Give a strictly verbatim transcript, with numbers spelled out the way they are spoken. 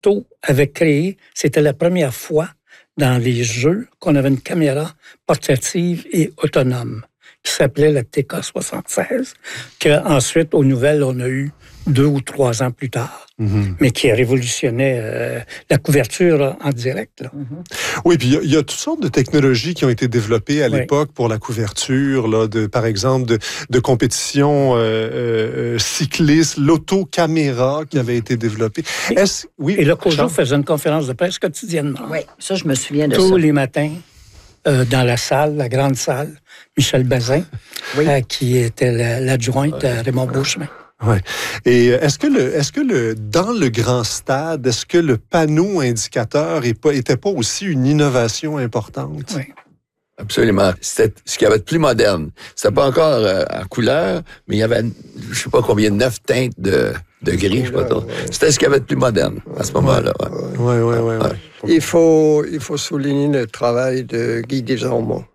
Tocqueville avait créé, c'était la première fois dans les jeux qu'on avait une caméra portative et autonome qui s'appelait la T K soixante-seize, qu'ensuite, aux nouvelles, on a eu deux ou trois ans plus tard, mm-hmm. mais qui révolutionnait euh, la couverture en direct. Là. Mm-hmm. Oui, puis il y, y a toutes sortes de technologies qui ont été développées à oui. l'époque pour la couverture, là, de, par exemple, de, de compétitions euh, euh, cyclistes, l'autocaméra qui avait été développée. Et, Est-ce, oui, et le Cojo faisait une conférence de presse quotidiennement. Oui, ça, je me souviens de Tous ça. Tous les matins. Euh, dans la salle, la grande salle, Michel Bazin, oui. euh, qui était la, l'adjointe à Raymond Beauchemin. Ouais. Et est-ce que le, est-ce que le, dans le grand stade, est-ce que le panneau indicateur est pas, était pas aussi une innovation importante? Oui. Absolument. C'était ce qu'il y avait de plus moderne. C'était pas encore euh, en couleur, mais il y avait, je sais pas combien, neuf teintes de, de gris, je sais pas trop. C'était ce qu'il y avait de plus moderne à ce moment-là. Oui, oui, oui. Il faut, il faut souligner le travail de Guy Desormeaux.